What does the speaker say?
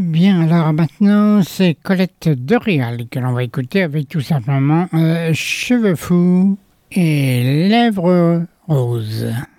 Bien, alors maintenant, c'est Colette de Réal que l'on va écouter avec tout simplement Cheveux fous et Lèvres roses.